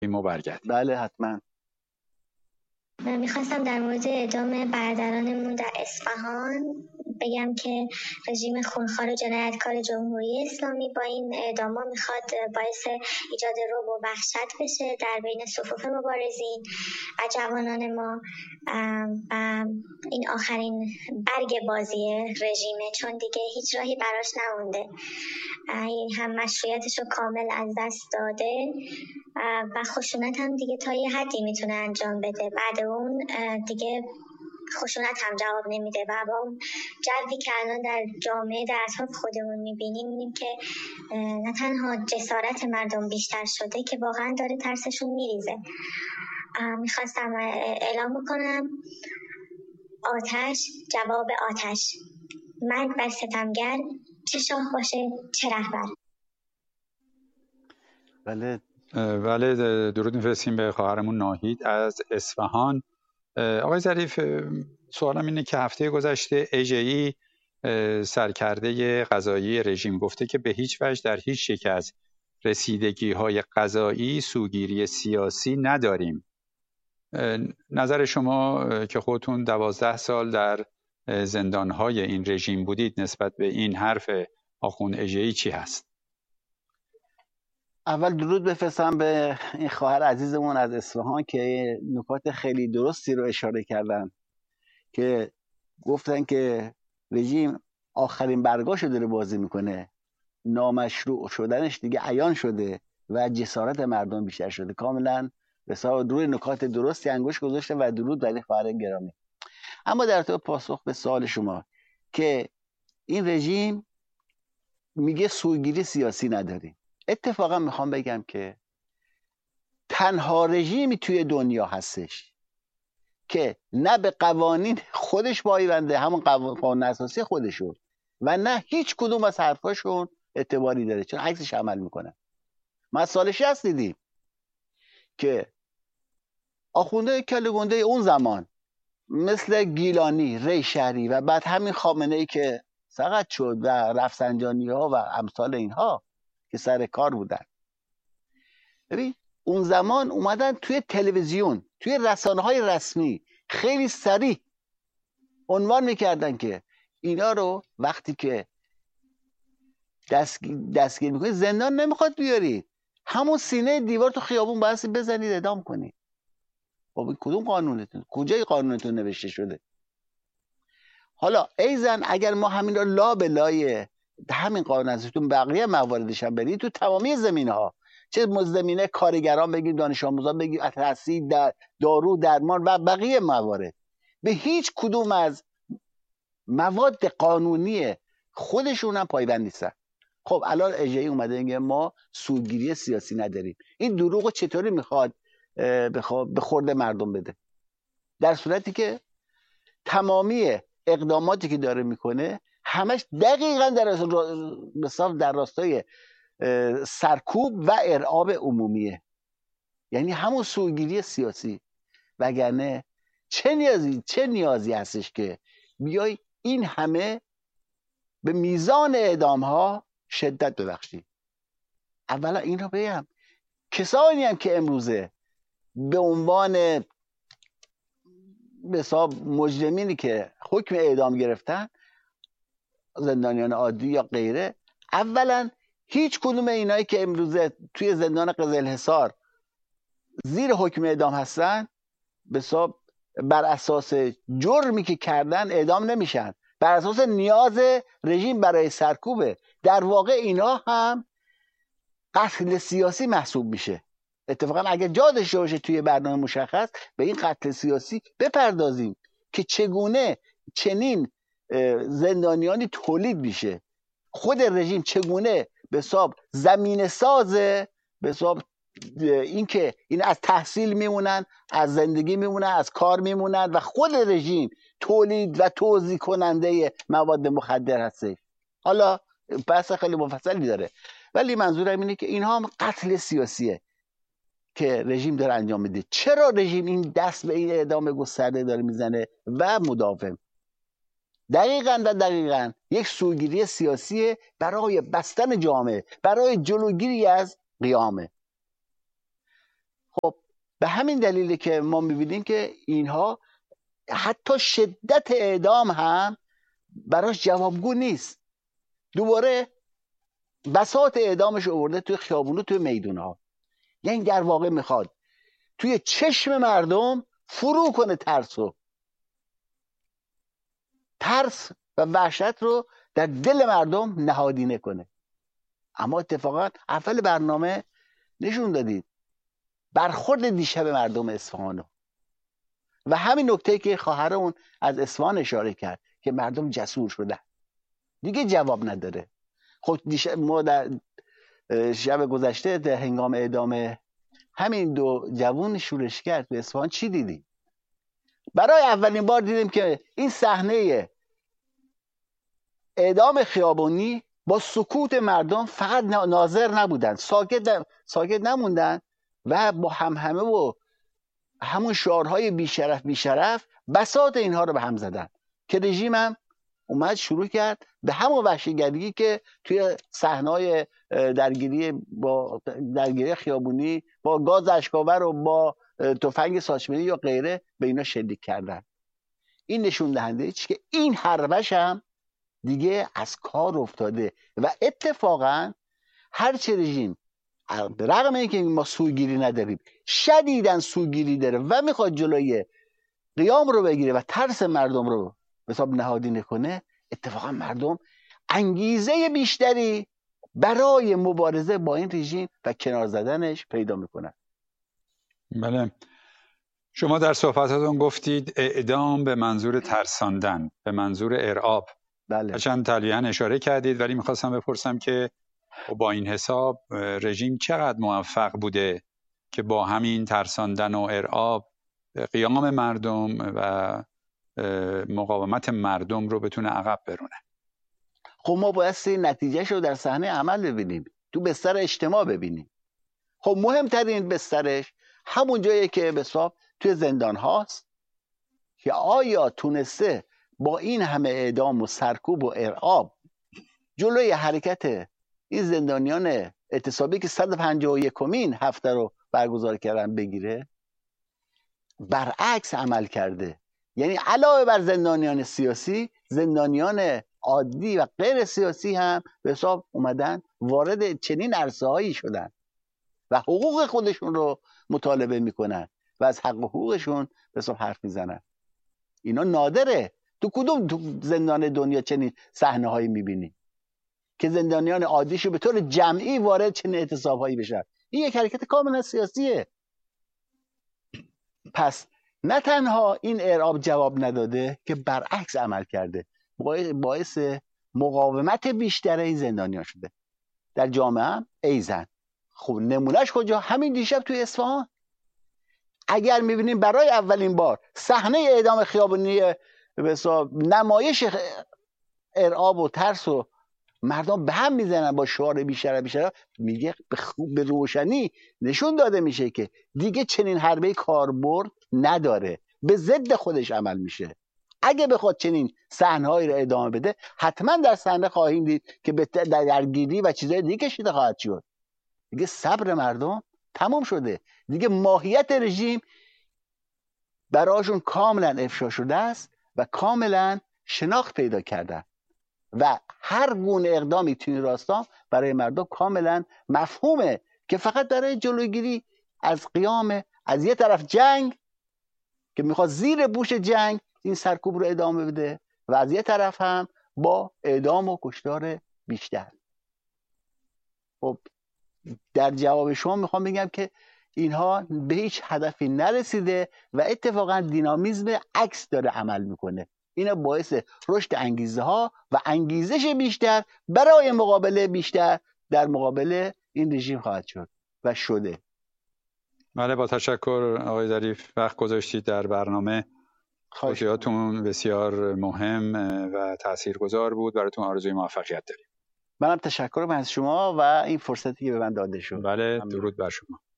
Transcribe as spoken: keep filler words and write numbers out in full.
ما برگردیم. بله حتما. من میخواستم در مورد اعدام برادرانمون در اصفهان بگم که رژیم خونخوار و جنایتکار جمهوری اسلامی با این اعداما میخواد باعث ایجاد رعب و وحشت بشه در بین صفوف مبارزین و جوانان ما و این آخرین برگ بازی رژیمه، چون دیگه هیچ راهی براش نمونده، هم مشروعیتش رو کامل از دست داده و خشونت هم دیگه تا یه حدی میتونه انجام بده، بعد اون دیگه خشونت هم جواب نمیده و با اون جوی که الان در جامعه در اطراف خودمون میبینیم میبینیم که نه تنها جسارت مردم بیشتر شده که واقعا داره ترسشون میریزه. میخواستم اعلام بکنم آتش جواب آتش، مرگ بر ستمگر، چه شاه باشه چه رهبر. بله بله درود میفرستیم به خواهرمون ناهید از اصفهان. آقای ظریف، سوالم اینه که هفته گذشته ایجئی سرکرده قضایی رژیم گفته که به هیچ وجه در هیچ یک از رسیدگی‌های قضایی سوگیری سیاسی نداریم. نظر شما که خودتون دوازده سال در زندان‌های این رژیم بودید نسبت به این حرف آخوند ایجئی چی هست؟ اول درود بفرستم به این خواهر عزیزمون از اصفهان که نکات خیلی درستی رو اشاره کردن که گفتن که رژیم آخرین برگاشو داره بازی میکنه، نامشروع شدنش دیگه عیان شده و جسارت مردم بیشتر شده. کاملا بسیار روی نکات درستی انگوش گذاشته و درود برای خواهر گرامی. اما در تو پاسخ به سوال شما که این رژیم میگه سوگیری سیاسی نداریم، اتفاقا میخوام بگم که تنها رژیمی توی دنیا هستش که نه به قوانین خودش پایبنده، همون قانون اساسی خودشون، و نه هیچ کدوم از حرفاشون اعتباری داره، چون عکسش عمل میکنن. ما سال شصت دیدیم که آخونده کله گنده اون زمان مثل گیلانی، ریشری و بعد همین خامنه ای که سقط شد و رفسنجانی ها و امثال اینها که سر کار بودن، ببین اون زمان اومدن توی تلویزیون، توی رسانه های رسمی خیلی سریع عنوان میکردن که اینا رو وقتی که دستگیر, دستگیر میکنید زندان نمیخواد بیارید، همون سینه دیوار تو خیابون باید بزنید اعدام کنید. خب کدوم قانونتون؟ کجای قانونتون نوشته شده؟ حالا ایزن اگر ما همین رو لا به لای همین قانون ازتون بقیه مواردش هم برید تو تمامی زمینه ها، چه زمینه کارگران بگیم، دانش آموزان بگیم، تحصیل، در دارو درمان و بقیه موارد، به هیچ کدوم از مواد قانونی خودشون هم پایبند نیستن. خب الان ایجئی اومده میگه ما سوگیری سیاسی نداریم. این دروغو چطوری میخواد به خورد مردم بده، در صورتی که تمامی اقداماتی که داره میکنه همش دقیقاً در مثال در راستای سرکوب و ارعاب عمومیه، یعنی همون سوگیری سیاسی. وگرنه چه نیازی چه نیازی هستش که بیای این همه به میزان اعدام ها شدت ببخشی؟ اولا این رو بگم کسانی هم که امروزه به عنوان به حساب مجرمینی که حکم اعدام گرفتن، زندانیان عادی یا غیره، اولا هیچ کدوم اینایی که امروزه توی زندان قزلحصار زیر حکم اعدام هستن به حساب بر اساس جرمی که کردن اعدام نمیشن، بر اساس نیاز رژیم برای سرکوبه. در واقع اینا هم قتل سیاسی محسوب میشه. اتفاقا اگه جا داشته باشه توی برنامه مشخص به این قتل سیاسی بپردازیم که چگونه چنین زندانیانی تولید میشه، خود رژیم چگونه به حساب زمین سازه، به حساب این که این از تحصیل میمونن، از زندگی میمونن، از کار میمونن و خود رژیم تولید و توزیع کننده مواد مخدر هسته. حالا بحث خیلی مفصلی داره، ولی منظورم اینه که اینها هم قتل سیاسیه که رژیم داره انجام میده. چرا رژیم این دست به این اعدام گسترده داره میزنه و مداوم؟ دقیقاً و دقیقاً یک سوگیری سیاسی برای بستن جامعه، برای جلوگیری از قیامه. خب به همین دلیله که ما میبینیم که اینها حتی شدت اعدام هم براش جوابگو نیست. دوباره بساط اعدامش آورده توی خیابونو، توی میدونها. یعنی در واقع میخواد توی چشم مردم فرو کنه ترسو، ترس و وحشت رو در دل مردم نهادینه کنه. اما اتفاقا اول برنامه نشون دادید برخورد دیشب مردم اصفهانو و همین نکته که خواهرمون از اصفهان اشاره کرد که مردم جسور شدن، دیگه جواب نداره. خود دیشب ما در شب گذشته در هنگام اعدام همین دو جوون شورشگر تو اصفهان چی دیدیم؟ برای اولین بار دیدیم که این صحنه اعدام خیابانی با سکوت مردم فقط ناظر نبودن، ساکت ساکت نموندن و با همهمه و همون شعارهای بیشرف بیشرف بساط اینها رو به هم زدن که رژیم هم اومد شروع کرد به همون وحشیگری که توی صحنه‌های درگیری با درگیری خیابونی با گاز اشک‌آور و با تفنگ ساچمه‌ای یا غیره به اینا شلیک کردن. این نشون دهنده چیه که این حربش هم دیگه از کار افتاده و اتفاقا هرچه رژیم رغم اینکه ما سوگیری نداریم شدیداً سوگیری داره و میخواد جلوی قیام رو بگیره و ترس مردم رو به حساب نهادینه کنه، اتفاقا مردم انگیزه بیشتری برای مبارزه با این رژیم و کنار زدنش پیدا میکنن. بله، شما در صحبتاتون گفتید اعدام به منظور ترساندن، به منظور ارعاب. بله. چند تلویحاً اشاره کردید، ولی میخواستم بپرسم که با این حساب رژیم چقدر موفق بوده که با همین ترساندن و ارعاب قیام مردم و مقاومت مردم رو بتونه عقب برونه؟ خب ما باید نتیجهش رو در صحنه عمل ببینیم، تو بستر اجتماع ببینیم. خب مهمترین بسترش همون جاییه که به حساب توی زندان هاست که آیا تونسته با این همه اعدام و سرکوب و ارعاب جلوی حرکت این زندانیان اعتصابی که صد و پنجاه و یکمین هفته رو برگزار کردن بگیره؟ برعکس عمل کرده. یعنی علاوه بر زندانیان سیاسی، زندانیان عادی و غیر سیاسی هم به حساب اومدن وارد چنین عرصه‌هایی شدن و حقوق خودشون رو مطالبه میکنن و از حق و حقوقشون به حساب حرف میزنن. اینا نادره. تو کدوم تو زندان دنیا چنین صحنه‌هایی میبینی که زندانیان عادیشو به طور جمعی وارد چنین اعتصاب‌هایی بشن؟ این یک حرکت کاملا سیاسیه. پس نه تنها این ارعاب جواب نداده که برعکس عمل کرده، باعث مقاومت بیشتر این زندانیان شده. در جامعه هم ایزن. خب نمونهش کجا؟ همین دیشب توی اصفهان. اگر میبینیم برای اولین بار صحنه اعدام خیابانی به حساب نمایش ارعاب و ترس و مردم به هم میزنن با شعار بیشتر بیشتر، میگه به روشنی نشون داده میشه که دیگه چنین حربه کاربرد نداره، به ضد خودش عمل میشه. اگه بخواد چنین صحنه‌هایی رو ادامه بده، حتما در صحنه خواهیم دید که به درگیری و چیزهای دیگه کشیده خواهد شد. دیگه صبر مردم تموم شده، دیگه ماهیت رژیم براشون کاملا افشا شده است و کاملا شناخت پیدا کردن و هر گونه اقدامی توی این راستا برای مردم کاملا مفهومه که فقط برای جلوگیری از قیام از یه طرف جنگ که میخواد زیر بوش جنگ این سرکوب رو ادامه بده و از یه طرف هم با اعدام و کشتار بیشتر. خب در جواب شما میخوام بگم که اینها به هیچ هدفی نرسیده و اتفاقا دینامیزم عکس داره عمل میکنه. اینا باعث رشد انگیزه ها و انگیزش بیشتر برای مقابله بیشتر در مقابل این رژیم خواهد شد و شده. بله، با تشکر آقای ظریف، وقت گذاشتید در برنامه. توضیحاتون بسیار مهم و تاثیرگذار بود. براتون آرزوی موفقیت داریم. منم تشکر از شما و این فرصتی که به من داده شد. بله، درود بر شما.